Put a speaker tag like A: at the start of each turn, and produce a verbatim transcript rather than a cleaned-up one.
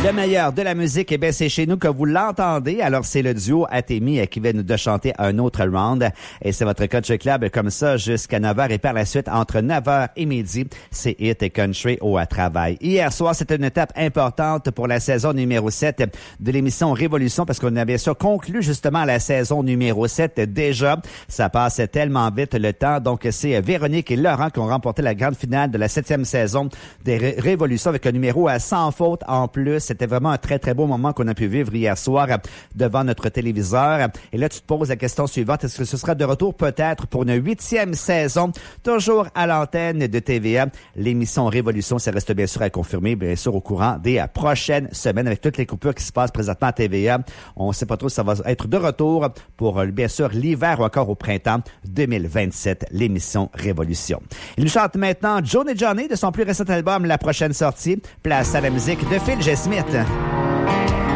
A: Le meilleur de la musique, eh bien, c'est chez nous que vous l'entendez. Alors, c'est le duo Atemi qui vient de chanter un autre round. Et c'est votre coach club comme ça jusqu'à neuf heures. Et par la suite, entre neuf heures et midi, c'est Hit et Country au travail. Hier soir, c'était une étape importante pour la saison numéro sept de l'émission Révolution parce qu'on a bien sûr conclu justement la saison numéro sept déjà. Ça passe tellement vite le temps. Donc, c'est Véronique et Laurent qui ont remporté la grande finale de la septième saison des Ré- Révolutions avec un numéro à cent fautes en plus. C'était vraiment un très, très beau moment qu'on a pu vivre hier soir devant notre téléviseur. Et là, tu te poses la question suivante. Est-ce que ce sera de retour peut-être pour une huitième saison, toujours à l'antenne de T V A? L'émission Révolution, ça reste bien sûr à confirmer, bien sûr, au courant des prochaines semaines avec toutes les coupures qui se passent présentement à T V A. On ne sait pas trop si ça va être de retour pour, bien sûr, l'hiver ou encore au printemps deux mille vingt-sept, l'émission Révolution. Il nous chante maintenant Joan et Johnny de son plus récent album, La Prochaine Sortie. Place à la musique de Phil G. Smith.